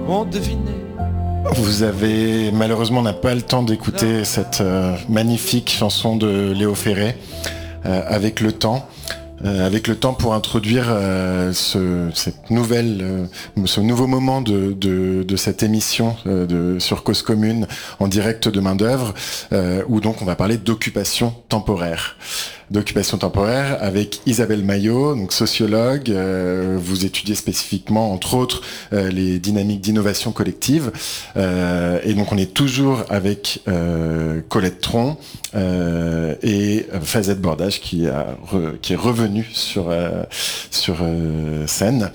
ont deviné. Vous avez, malheureusement, on n'a pas le temps d'écouter cette magnifique chanson de Léo Ferré, Avec le temps. Avec le temps pour introduire ce nouveau moment de cette émission sur Cause Commune en direct de Main d'œuvre, où donc on va parler d'occupation temporaire. D'occupation temporaire avec Isabelle Maillot, donc sociologue. Vous étudiez spécifiquement, entre autres, les dynamiques d'innovation collective. Et donc on est toujours avec Colette Tron et Fazette Bordage qui est revenu sur scène.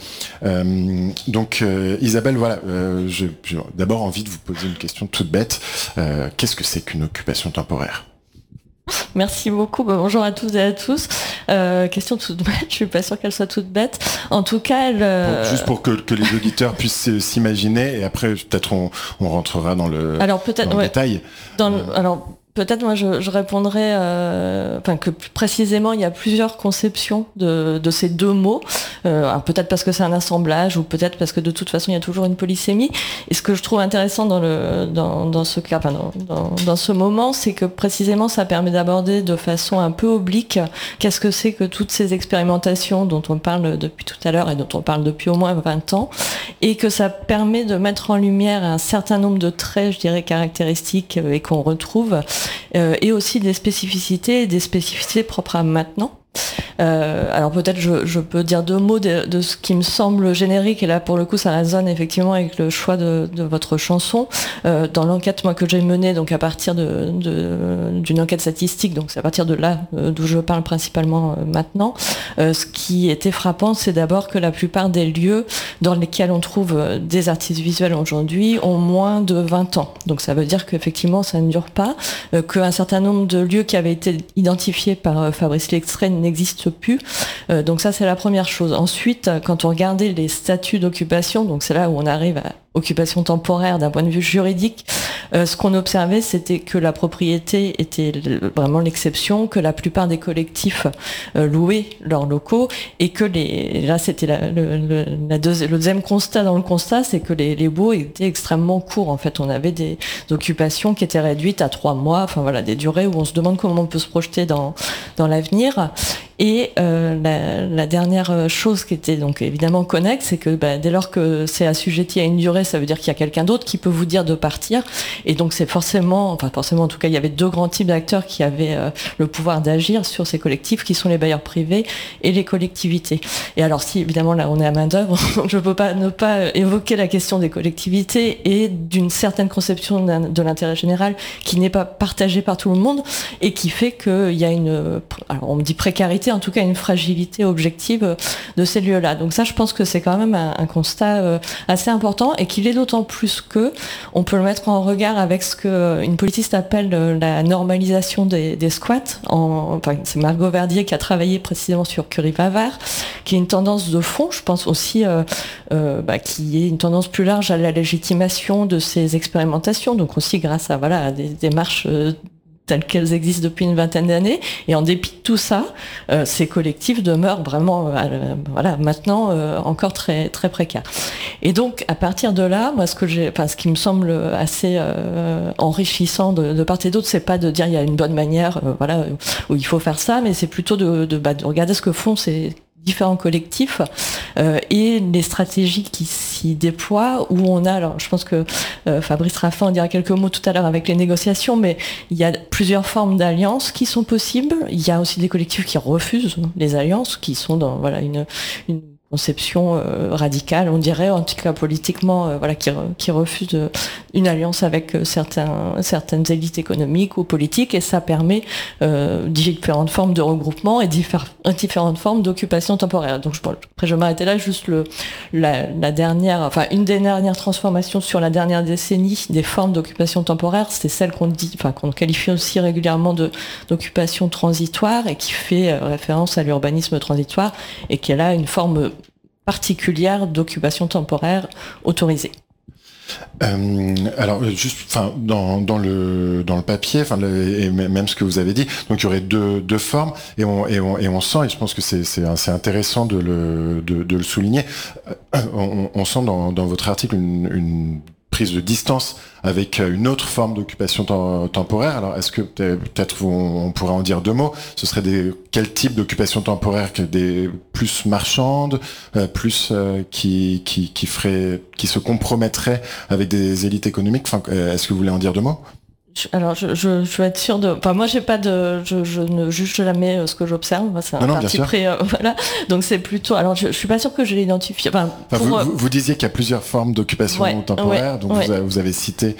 Donc Isabelle, voilà, j'ai d'abord envie de vous poser une question toute bête. Qu'est-ce que c'est qu'une occupation temporaire ? Merci beaucoup. Bonjour à tous et à tous. Question toute bête. Je suis pas sûre qu'elle soit toute bête. En tout cas, juste pour que les auditeurs puissent s'imaginer, et après peut-être on rentrera dans le détail. Alors peut-être moi je répondrais que plus précisément il y a plusieurs conceptions de ces deux mots. Alors peut-être parce que c'est un assemblage ou peut-être parce que de toute façon il y a toujours une polysémie. Et ce que je trouve intéressant dans ce cas, dans ce moment, c'est que précisément ça permet d'aborder de façon un peu oblique qu'est-ce que c'est que toutes ces expérimentations dont on parle depuis tout à l'heure et dont on parle depuis au moins 20 ans, et que ça permet de mettre en lumière un certain nombre de traits, je dirais, caractéristiques et qu'on retrouve. Et aussi des spécificités propres à maintenant. Alors peut-être je peux dire deux mots de ce qui me semble générique, et là pour le coup ça résonne effectivement avec le choix de votre chanson. Dans l'enquête moi que j'ai menée, donc à partir d'une enquête statistique, donc c'est à partir de là d'où je parle principalement maintenant, ce qui était frappant, c'est d'abord que la plupart des lieux dans lesquels on trouve des artistes visuels aujourd'hui ont moins de 20 ans. Donc ça veut dire qu'effectivement ça ne dure pas, qu'un certain nombre de lieux qui avaient été identifiés par Fabrice Lextrait n'existent plus. Donc ça c'est la première chose. Ensuite, quand on regardait les statuts d'occupation, donc c'est là où on arrive à occupation temporaire d'un point de vue juridique, ce qu'on observait, c'était que la propriété était vraiment l'exception, que la plupart des collectifs louaient leurs locaux, et que là c'était le deuxième constat dans le constat, c'est que les baux étaient extrêmement courts. En fait, on avait des occupations qui étaient réduites à 3 mois, enfin voilà, des durées où on se demande comment on peut se projeter dans l'avenir. Et la dernière chose qui était donc évidemment connexe, c'est que dès lors que c'est assujetti à une durée, ça veut dire qu'il y a quelqu'un d'autre qui peut vous dire de partir. Et donc c'est forcément en tout cas, il y avait deux grands types d'acteurs qui avaient le pouvoir d'agir sur ces collectifs, qui sont les bailleurs privés et les collectivités. Et alors si évidemment là on est à main d'œuvre, donc je peux pas ne pas évoquer la question des collectivités et d'une certaine conception de l'intérêt général qui n'est pas partagée par tout le monde et qui fait qu'il y a alors on me dit précarité, en tout cas une fragilité objective de ces lieux-là. Donc ça, je pense que c'est quand même un constat assez important, et qu'il est d'autant plus que on peut le mettre en regard avec ce qu'une politiste appelle la normalisation des squats. C'est Margot Verdier qui a travaillé précisément sur Curie-Pavard, qui est une tendance de fond, je pense aussi, qui est une tendance plus large à la légitimation de ces expérimentations, donc aussi grâce à des démarches telles qu'elles existent depuis une vingtaine d'années, et en dépit de tout ça, ces collectifs demeurent vraiment, maintenant encore très très précaires. Et donc à partir de là, moi ce qui me semble assez enrichissant de part et d'autre, c'est pas de dire il y a une bonne manière, où il faut faire ça, mais c'est plutôt de regarder ce que font ces différents collectifs et les stratégies qui s'y déploient, où on a, alors je pense que Fabrice Raffin en dira quelques mots tout à l'heure avec les négociations, mais il y a plusieurs formes d'alliances qui sont possibles. Il y a aussi des collectifs qui refusent les alliances, qui sont dans une conception radicale, on dirait, en tout cas politiquement, qui refuse une alliance avec certaines élites économiques ou politiques, et ça permet différentes formes de regroupement et différentes formes d'occupation temporaire. Donc après je m'arrêtais là, juste la dernière, une des dernières transformations sur la dernière décennie des formes d'occupation temporaire, c'est celle qu'on qualifie aussi régulièrement d'occupation transitoire, et qui fait référence à l'urbanisme transitoire, et qui est là une forme particulière d'occupation temporaire autorisée. Alors juste, dans le papier, et même ce que vous avez dit, donc il y aurait deux formes, et on sent, et je pense que c'est intéressant de le souligner. On sent dans votre article une prise de distance avec une autre forme d'occupation temporaire. Alors, est-ce que peut-être on pourrait en dire deux mots? Ce serait quel type d'occupation temporaire? Des plus marchandes, plus qui se compromettraient avec des élites économiques? Est-ce que vous voulez en dire deux mots? Alors, je veux être sûre de. Enfin, moi, j'ai pas de. Je ne juge jamais ce que j'observe. Moi, c'est un parti pris. Voilà. Donc, c'est plutôt. Alors, je suis pas sûre que je l'ai identifié. Vous disiez qu'il y a plusieurs formes d'occupation temporaire. Donc, vous avez celle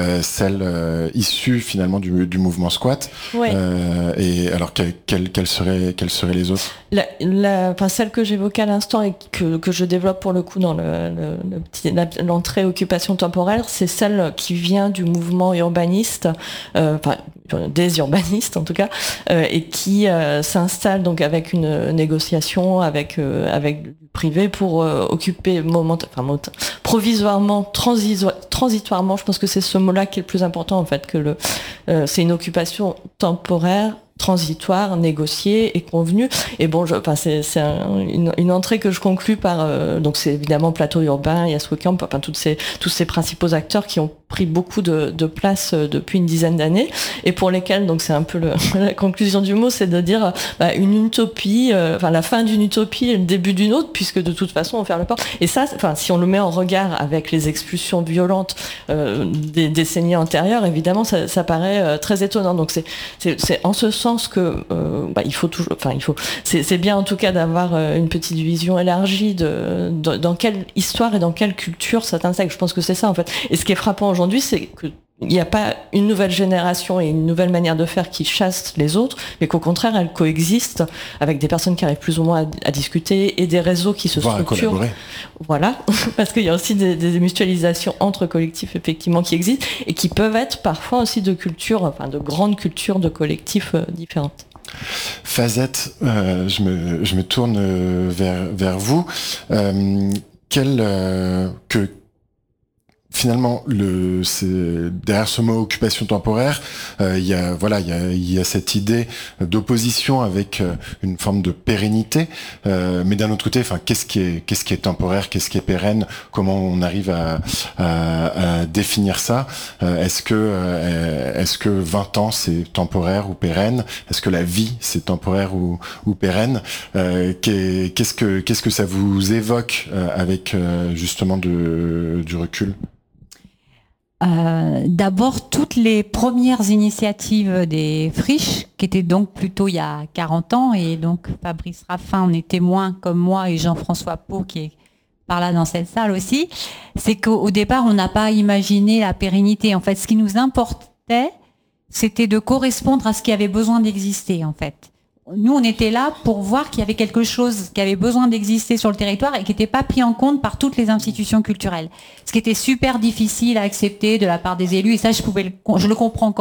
issue finalement du mouvement squat. Et alors, quelles seraient les autres? Celle que j'évoquais à l'instant et que je développe pour le coup dans l'entrée occupation temporaire, c'est celle qui vient du mouvement urbaniste. Des urbanistes en tout cas, et qui s'installent donc avec une négociation avec du privé pour occuper provisoirement, transitoirement, je pense que c'est ce mot-là qui est le plus important en fait, que c'est une occupation temporaire, transitoire, négociée et convenue. Et bon, c'est une entrée que je conclus par donc c'est évidemment Plateau Urbain, Yaswo-Camp, tous ces principaux acteurs qui ont pris beaucoup de place depuis une dizaine d'années et pour lesquels, donc c'est un peu la conclusion du mot, c'est de dire une utopie, la fin d'une utopie et le début d'une autre, puisque de toute façon on ferme le port. Et ça, si on le met en regard avec les expulsions violentes des décennies antérieures, évidemment ça paraît très étonnant. Donc c'est en ce sens que c'est bien en tout cas d'avoir une petite vision élargie dans quelle histoire et dans quelle culture ça t'intègre. Je pense que c'est ça en fait. Et ce qui est frappant aujourd'hui, c'est qu'il n'y a pas une nouvelle génération et une nouvelle manière de faire qui chasse les autres, mais qu'au contraire, elles coexistent avec des personnes qui arrivent plus ou moins à discuter et des réseaux qui se structurent. Voilà, parce qu'il y a aussi des mutualisations entre collectifs effectivement qui existent et qui peuvent être parfois aussi de grandes cultures de collectifs différentes. Fazette, je me tourne vers vous. Finalement, derrière ce mot occupation temporaire, il y a cette idée d'opposition avec une forme de pérennité, mais d'un autre côté, qu'est-ce qui est temporaire, qu'est-ce qui est pérenne, comment on arrive à définir ça? Est-ce que 20 ans c'est temporaire ou pérenne? Est-ce que la vie c'est temporaire ou pérenne? Qu'est-ce que ça vous évoque avec justement du recul? D'abord, toutes les premières initiatives des friches, qui étaient donc plutôt il y a 40 ans, et donc Fabrice Raffin en est témoin comme moi et Jean-François Pau qui est par là dans cette salle aussi, c'est qu'au départ, on n'a pas imaginé la pérennité. En fait, ce qui nous importait, c'était de correspondre à ce qui avait besoin d'exister, en fait. Nous, on était là pour voir qu'il y avait quelque chose qui avait besoin d'exister sur le territoire et qui n'était pas pris en compte par toutes les institutions culturelles. Ce qui était super difficile à accepter de la part des élus, et ça, je le comprends